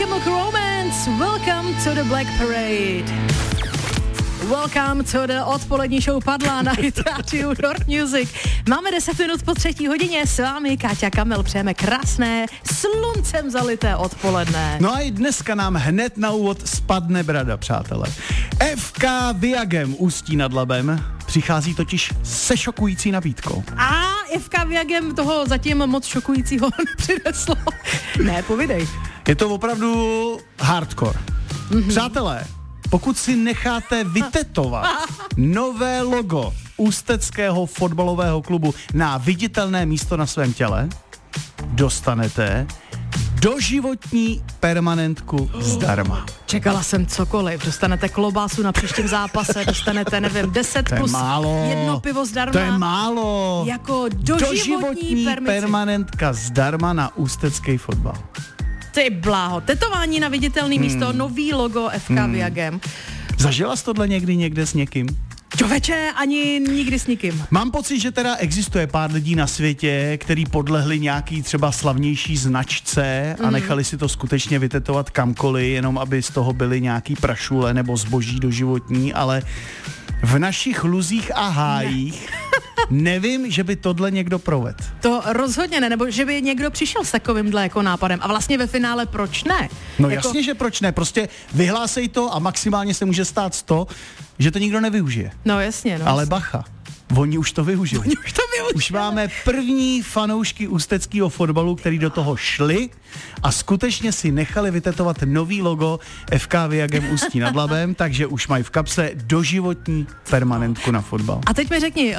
Chemical Romance, welcome to the Black Parade. Welcome to the odpolední show Padla na Hit Radio North Music. Máme 10 minut po 3:00, s vámi Káťa Kamel, přejeme krásné, sluncem zalité odpoledne. No a i dneska nám hned na úvod spadne brada, přátelé. FK Viagem Ústí nad Labem přichází totiž se šokující nabídkou. A FK Viagem toho zatím moc šokujícího nepřineslo. Ne, povidej. Je to opravdu hardcore. Přátelé, pokud si necháte vytetovat nové logo ústeckého fotbalového klubu na viditelné místo na svém těle, dostanete doživotní permanentku zdarma. Čekala jsem cokoliv. Dostanete klobásu na příštím zápase, dostanete, nevím, 10 plus málo. 1 pivo zdarma. To je málo. Jako doživotní permanentka zdarma na ústecký fotbal. Ty bláho. Tetování na viditelné místo, nový logo FK Viagem. Zažila jsi tohle někde s někým? Čověče, ani nikdy s nikým. Mám pocit, že teda existuje pár lidí na světě, který podlehli nějaký třeba slavnější značce a nechali si to skutečně vytetovat kamkoliv, jenom aby z toho byly nějaký prašule nebo zboží doživotní, ale v našich luzích a hájích nevím, že by tohle někdo provedl. To rozhodně ne, nebo že by někdo přišel s takovýmhle jako nápadem. A vlastně ve finále proč ne? No jasně, že proč ne, prostě vyhlásej to a maximálně se může stát to, že to nikdo nevyužije. No jasně, no. Ale bacha, oni už to využili. Už máme první fanoušky ústeckého fotbalu, který do toho šli a skutečně si nechali vytetovat nový logo FK Viagem Ústí nad Labem, takže už mají v kapse doživotní permanentku na fotbal. A teď mi řekni,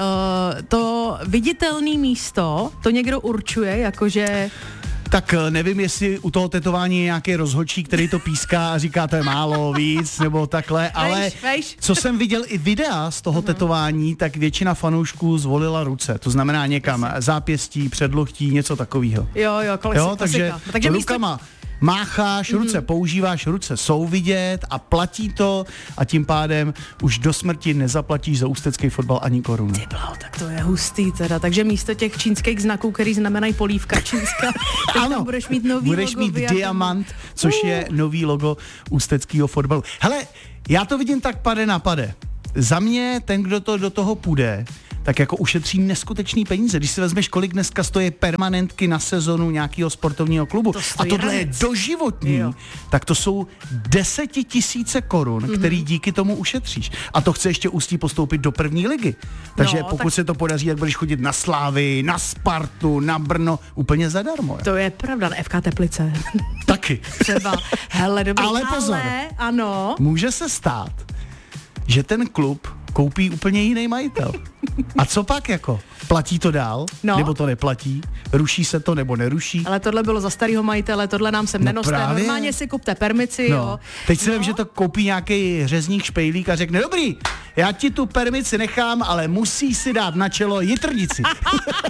to viditelné místo, to někdo určuje, jakože... Tak nevím, jestli u toho tetování je nějaký rozhodčí, který to píská a říká, to je málo, víc, nebo takhle, ale co jsem viděl i videa z toho tetování, tak většina fanoušků zvolila ruce, to znamená někam zápěstí, předloktí, něco takového. Jo, takže rukama mácháš, ruce používáš, ruce jsou vidět a platí to a tím pádem už do smrti nezaplatíš za ústecký fotbal ani korunu. Ty bláho, tak to je hustý teda, takže místo těch čínských znaků, který znamenají polívka čínská, tak tam budeš mít nový budeš logo. Budeš mít diamant, což je nový logo ústeckého fotbalu. Hele, já to vidím tak pade na pade. Za mě ten, kdo to do toho půjde, tak jako ušetří neskutečný peníze. Když si vezmeš, kolik dneska stojí permanentky na sezonu nějakého sportovního klubu a tohle je doživotní, tak to jsou 10 000 korun, který díky tomu ušetříš. A to chce ještě Ústí postoupit do první ligy. Takže pokud se to podaří, tak budeš chodit na Slávy, na Spartu, na Brno úplně zadarmo. Jo. To je pravda, na FK Teplice. Taky. Třeba. Hele, dobrý, ale pozor, ano. Může se stát, že ten klub koupí úplně jiný majitel. A co pak jako? Platí to dál? No. Nebo to neplatí? Ruší se to nebo neruší? Ale tohle bylo za starého majitele, tohle nám sem nenoste. Právě. Normálně si kupte permici, jo. Teď si vím, že to koupí nějaký řezník špejlík a řekne, dobrý, já ti tu permici nechám, ale musí si dát na čelo jitrnici.